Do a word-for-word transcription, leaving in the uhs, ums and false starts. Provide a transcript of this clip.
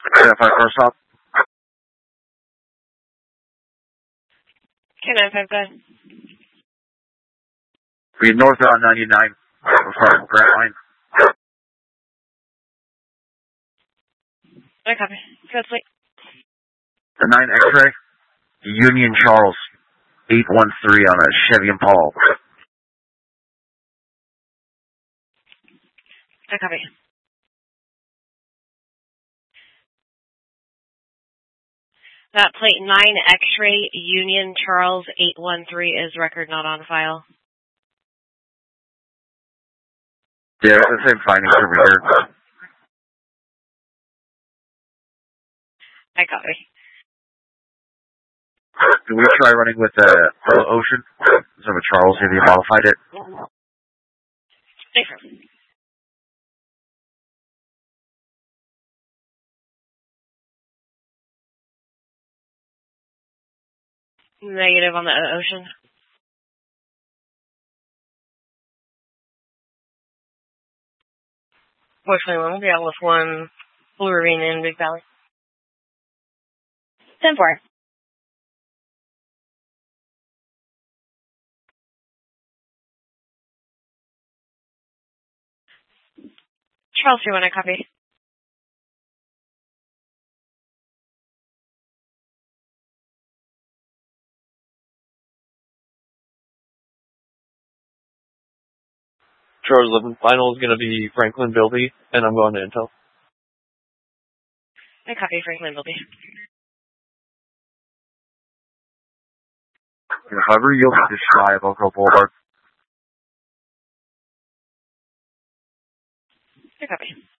Yeah, five car stop. K nine five, go ahead. Be north on ninety-nine. From Grant Line. I copy. Go ahead, wait. The nine X-ray. Union Charles. eight one three on a Chevy Impala. I copy. That plate nine X-ray Union Charles eight one three is record not on file. Yeah, it's the same findings over here. I copy. Do we try running with the uh, Ocean? Some of Charles, have you modified it? Different. Negative on the Ocean. Fortunately, we'll be out with one Blue Ravine in Big Valley. ten four. Charles, you want to copy? Charles eleven final is going to be Franklin Bilby, and I'm going to Intel. I copy Franklin Bilby. However, you'll just try Oakville Boulevard. I copy.